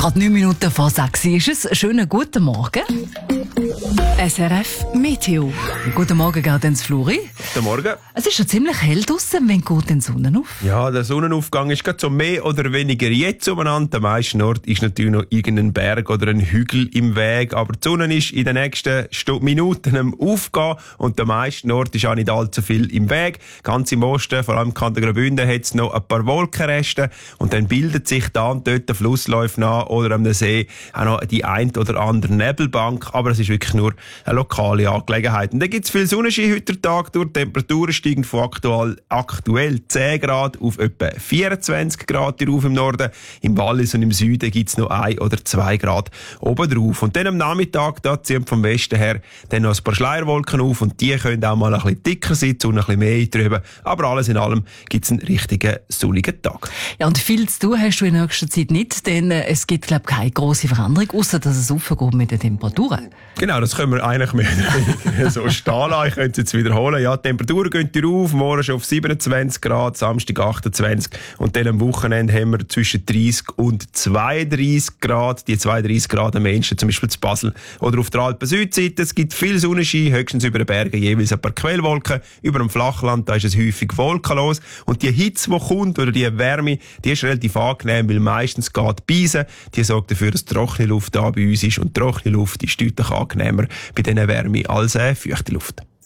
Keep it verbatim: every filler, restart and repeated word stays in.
Gerade neun Minuten vor sechs ist es. Schönen guten Morgen. S R F Meteo. Guten Morgen, Gaudenz Fluri. Guten Morgen. Es ist schon ziemlich hell draussen, wenn geht die Sonne auf? Ja, der Sonnenaufgang ist gerade so mehr oder weniger jetzt umeinander. Am meisten Ort ist natürlich noch irgendein Berg oder ein Hügel im Weg. Aber die Sonne ist in den nächsten Stu- Minuten am Aufgehen und der meisten Ort ist auch nicht allzu viel im Weg. Ganz im Osten, vor allem im Kanton Graubünden, hat es noch ein paar Wolkenreste und dann bildet sich da und dort der Flussläufe nach oder am See auch noch die ein oder andere Nebelbank. Aber es ist wirklich nur eine lokale Angelegenheit. Und dann gibt es viel Sonnenschein heute Tag durch. Die Temperaturen steigen von aktuell, aktuell zehn Grad auf etwa vierundzwanzig Grad hier rauf im Norden. Im Wallis und im Süden gibt es noch ein oder zwei Grad oben drauf. Und dann am Nachmittag, da ziehen vom Westen her dann noch ein paar Schleierwolken auf und die können auch mal ein bisschen dicker sein, die Sonne ein bisschen mehr drüber. Aber alles in allem gibt es einen richtigen sonnigen Tag. Ja, und viel zu tun hast du in nächster Zeit nicht, denn äh, es gibt, glaube ich, keine grosse Veränderung, außer dass es aufgeht mit den Temperaturen. Genau, das können wir eigentlich mehr oder weniger so stehen lassen. Ich könnte es jetzt wiederholen. Ja, die Temperaturen gehen hier rauf, morgen schon auf siebenundzwanzig Grad, Samstag achtundzwanzig und dann am Wochenende haben wir zwischen dreißig und zweiunddreißig Grad. Die zweiunddreißig Grad am Menschen, zum Beispiel zu Basel oder auf der Alpen-Südseite. Es gibt viel Sonnenschein, höchstens über den Bergen jeweils ein paar Quellwolken. Über dem Flachland, da ist es häufig wolkenlos. Und die Hitze, die kommt, oder die Wärme, die ist relativ angenehm, weil meistens geht Beisen. Die sorgt dafür, dass trockene Luft da bei uns ist. Und trockene Luft ist deutlich angenehmer bei dieser Wärme als äh, feuchte Luft.